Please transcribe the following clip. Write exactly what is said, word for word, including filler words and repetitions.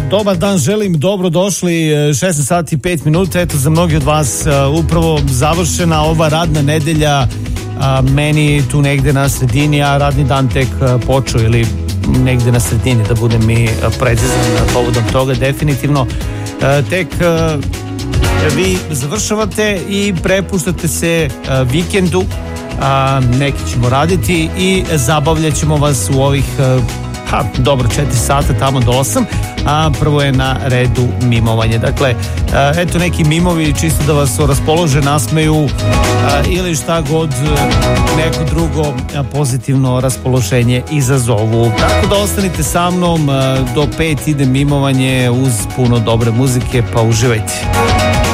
Dobar dan, želim, dobrodošli, šesnaest sati i pet minuta, eto za mnogi od vas upravo završena ova radna nedelja, a, meni tu negde na sredini, a radni dan tek počeo ili negde na sredini, da budem mi precizan povodom toga, definitivno tek vi završavate i prepuštate se vikendu, a, neki ćemo raditi i zabavljat ćemo vas u ovih ha, dobro, četiri sata tamo do osam, a prvo je na redu mimovanje. Dakle, eto neki mimovi čisto da vas raspolože, nasmeju ili šta god, neko drugo pozitivno raspoloženje izazovu. Tako da ostanite sa mnom, do pet ide mimovanje uz puno dobre muzike, pa uživajte.